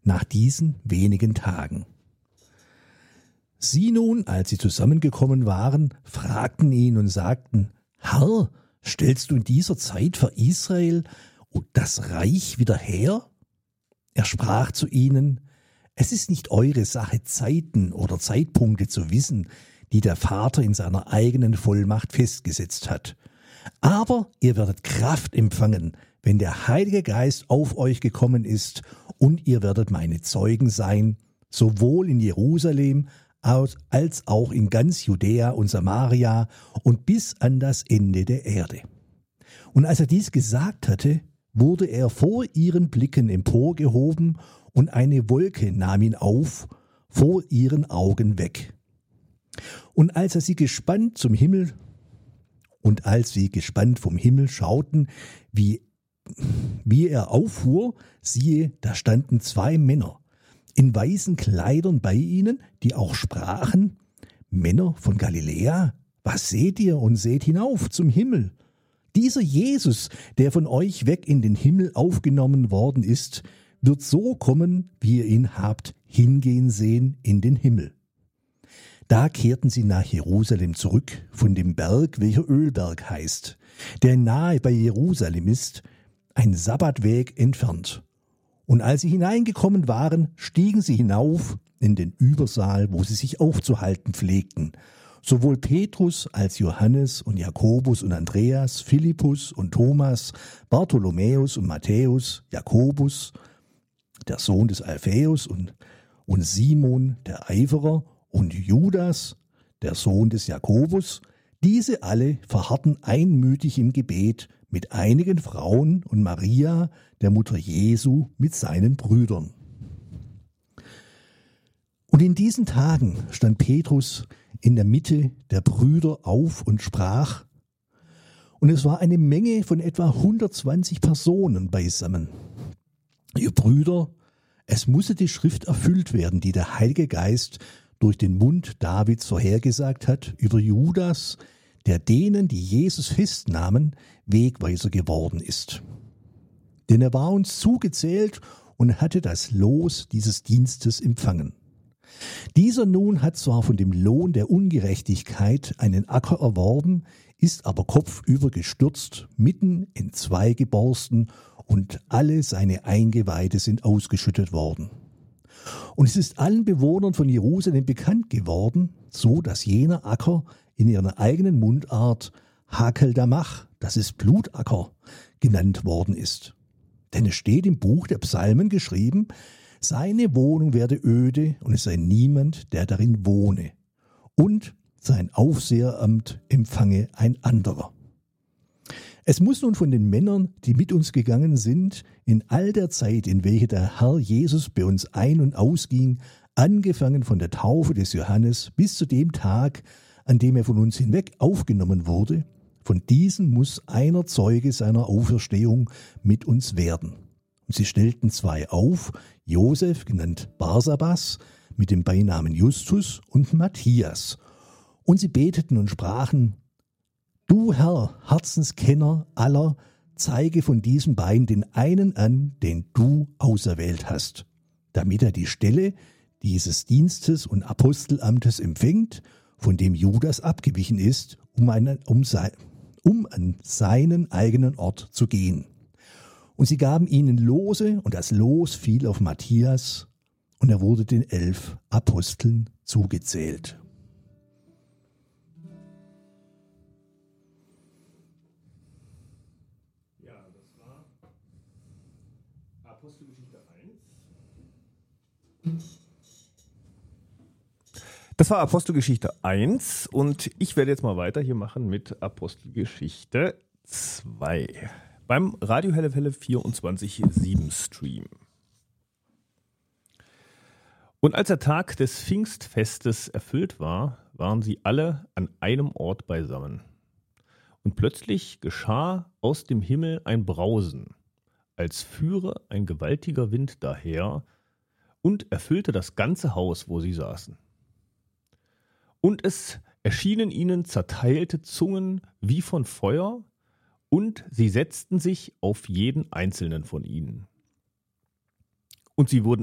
nach diesen wenigen Tagen. Sie nun, als sie zusammengekommen waren, fragten ihn und sagten: Herr, stellst du in dieser Zeit für Israel und das Reich wieder her? Er sprach zu ihnen: Es ist nicht eure Sache, Zeiten oder Zeitpunkte zu wissen, die der Vater in seiner eigenen Vollmacht festgesetzt hat. Aber ihr werdet Kraft empfangen, wenn der Heilige Geist auf euch gekommen ist, und ihr werdet meine Zeugen sein, sowohl in Jerusalem als auch in ganz Judäa und Samaria und bis an das Ende der Erde. Und als er dies gesagt hatte, wurde er vor ihren Blicken emporgehoben, und eine Wolke nahm ihn auf, vor ihren Augen weg. Und als sie gespannt vom Himmel schauten, wie er auffuhr, siehe, da standen 2 Männer in weißen Kleidern bei ihnen, die auch sprachen: Männer von Galiläa, was seht ihr und seht hinauf zum Himmel? Dieser Jesus, der von euch weg in den Himmel aufgenommen worden ist, wird so kommen, wie ihr ihn habt hingehen sehen in den Himmel. Da kehrten sie nach Jerusalem zurück, von dem Berg, welcher Ölberg heißt, der nahe bei Jerusalem ist, ein Sabbatweg entfernt. Und als sie hineingekommen waren, stiegen sie hinauf in den Übersaal, wo sie sich aufzuhalten pflegten. Sowohl Petrus als Johannes und Jakobus und Andreas, Philippus und Thomas, Bartholomäus und Matthäus, Jakobus, der Sohn des Alphaeus, und Simon, der Eiferer, und Judas, der Sohn des Jakobus. Diese alle verharrten einmütig im Gebet mit einigen Frauen und Maria, der Mutter Jesu, mit seinen Brüdern. Und in diesen Tagen stand Petrus in der Mitte der Brüder auf und sprach, und es war eine Menge von etwa 120 Personen beisammen: Ihr Brüder, es musste die Schrift erfüllt werden, die der Heilige Geist durch den Mund Davids vorhergesagt hat, über Judas, der denen, die Jesus festnahmen, Wegweiser geworden ist. Denn er war uns zugezählt und hatte das Los dieses Dienstes empfangen. Dieser nun hat zwar von dem Lohn der Ungerechtigkeit einen Acker erworben, ist aber kopfüber gestürzt, mitten in 2 geborsten, und alle seine Eingeweide sind ausgeschüttet worden. Und es ist allen Bewohnern von Jerusalem bekannt geworden, so dass jener Acker in ihrer eigenen Mundart Hakeldamach, das ist Blutacker, genannt worden ist. Denn es steht im Buch der Psalmen geschrieben: Seine Wohnung werde öde, und es sei niemand, der darin wohne. Und sein Aufseheramt empfange ein anderer. Es muss nun von den Männern, die mit uns gegangen sind, in all der Zeit, in welche der Herr Jesus bei uns ein- und ausging, angefangen von der Taufe des Johannes bis zu dem Tag, an dem er von uns hinweg aufgenommen wurde, von diesen muss einer Zeuge seiner Auferstehung mit uns werden. Und sie stellten 2 auf, Josef, genannt Barsabas, mit dem Beinamen Justus, und Matthias. Und sie beteten und sprachen: Du Herr, Herzenskenner aller, zeige von diesen beiden den einen an, den du auserwählt hast, damit er die Stelle dieses Dienstes und Apostelamtes empfängt, von dem Judas abgewichen ist, um an seinen eigenen Ort zu gehen. Und sie gaben ihnen Lose, und das Los fiel auf Matthias, und er wurde den 11 Aposteln zugezählt. Ja, das war Apostelgeschichte 1. Das war Apostelgeschichte 1 und ich werde jetzt mal weiter hier machen mit Apostelgeschichte 2 beim Radio Helle Welle 24/7 Stream. Und als der Tag des Pfingstfestes erfüllt war, waren sie alle an einem Ort beisammen. Und plötzlich geschah aus dem Himmel ein Brausen, als führe ein gewaltiger Wind daher und erfüllte das ganze Haus, wo sie saßen. Und es erschienen ihnen zerteilte Zungen wie von Feuer, und sie setzten sich auf jeden einzelnen von ihnen. Und sie wurden